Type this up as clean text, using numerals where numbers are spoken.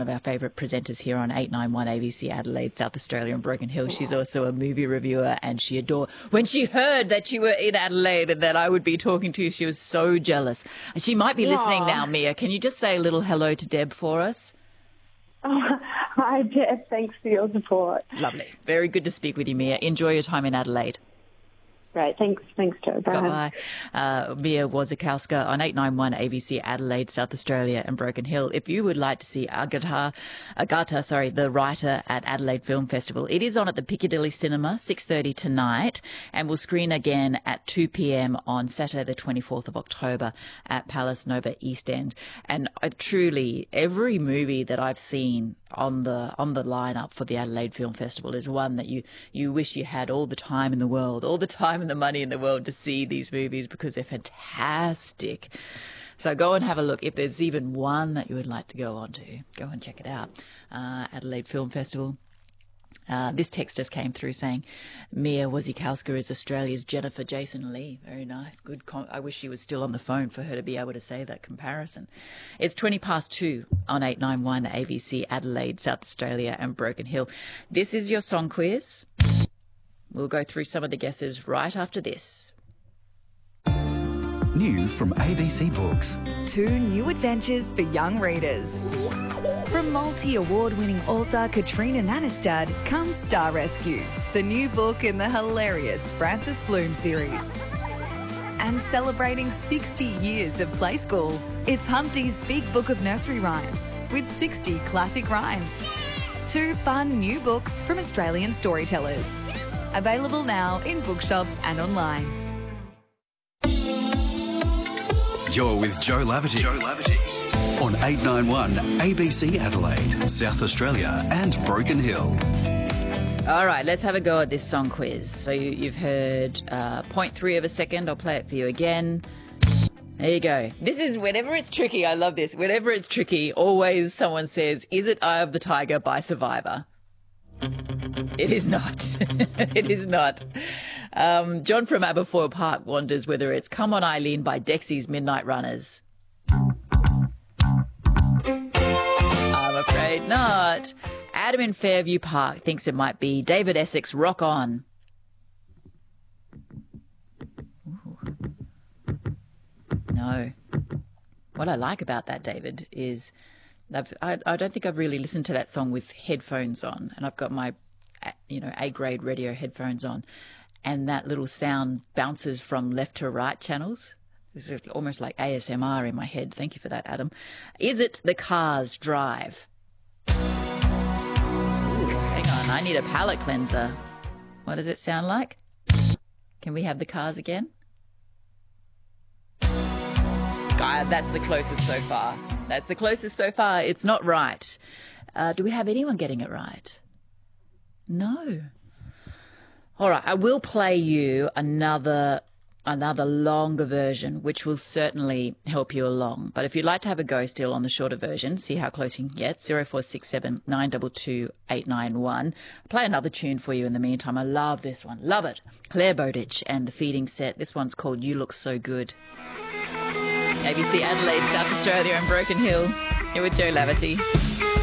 of our favourite presenters here on 891 ABC Adelaide, South Australia and Broken Hill. She's also a movie reviewer, and she adored... When she heard that you were in Adelaide and that I would be talking to you, she was so jealous. And she might be listening now, Mia. Can you just say a little hello to Deb for us? Oh, hi, Deb. Thanks for your support. Lovely. Very good to speak with you, Mia. Enjoy your time in Adelaide. Great. Thanks, Joe. Bye. Bye-bye. Mia Wasikowska on 891 ABC Adelaide, South Australia and Broken Hill. If you would like to see Agata, the writer at Adelaide Film Festival, it is on at the Piccadilly Cinema, 6:30 tonight, and will screen again at 2 p.m. on Saturday the 24th of October at Palace Nova East End. And truly, every movie that I've seen on the lineup for the Adelaide Film Festival is one that you wish you had all the time in the world, all the time and the money in the world to see these movies, because they're fantastic. So go and have a look. If there's even one that you would like to go on to, go and check it out. Adelaide Film Festival. This text just came through saying, Mia Wasikowska is Australia's Jennifer Jason Leigh. Very nice. Good. I wish she was still on the phone for her to be able to say that comparison. It's 2:20 on 891 ABC Adelaide, South Australia and Broken Hill. This is your song quiz. We'll go through some of the guesses right after this. New from ABC Books. 2 new adventures for young readers. From multi-award-winning author Katrina Nanestad comes Star Rescue, the new book in the hilarious Frances Bloom series. And celebrating 60 years of Play School, it's Humpty's Big Book of Nursery Rhymes with 60 classic rhymes. 2 fun new books from Australian storytellers. Available now in bookshops and online. You're with Joe Laverty. On 891 ABC Adelaide, South Australia and Broken Hill. All right, let's have a go at this song quiz. So you've heard 0.3 of a second. I'll play it for you again. There you go. This is whenever it's tricky. I love this. Whenever it's tricky, always someone says, is it Eye of the Tiger by Survivor? It is not. It is not. John from Aberfoyle Park wonders whether it's Come On Eileen by Dexy's Midnight Runners. I'm afraid not. Adam in Fairview Park thinks it might be David Essex, Rock On. Ooh. No. What I like about that, David, is I don't think I've really listened to that song with headphones on, and I've got my, A-grade radio headphones on, and that little sound bounces from left to right channels. It's almost like ASMR in my head. Thank you for that, Adam. Is it The Cars Drive? Ooh, hang on, I need a palate cleanser. What does it sound like? Can we have the Cars again? God, that's the closest so far. That's the closest so far. It's not right. Do we have anyone getting it right? No. All right, I will play you another longer version, which will certainly help you along. But if you'd like to have a go still on the shorter version, see how close you can get, 0467 922 891. I'll play another tune for you in the meantime. I love this one. Love it. Claire Bowditch and the Feeding Set. This one's called You Look So Good. ABC Adelaide, South Australia and Broken Hill. You're with Joe Laverty.